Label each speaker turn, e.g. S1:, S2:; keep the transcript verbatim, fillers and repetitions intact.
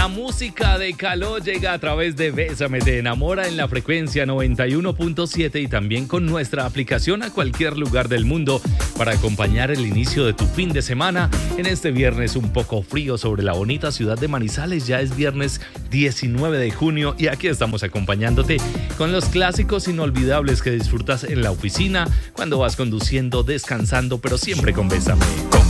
S1: La música de Caló llega a través de Bésame Te Enamora en la frecuencia noventa y uno punto siete y también con nuestra aplicación a cualquier lugar del mundo para acompañar el inicio de tu fin de semana en este viernes un poco frío sobre la bonita ciudad de Manizales. Ya es viernes diecinueve de junio y aquí estamos acompañándote con los clásicos inolvidables que disfrutas en la oficina, cuando vas conduciendo, descansando, pero siempre con Bésame.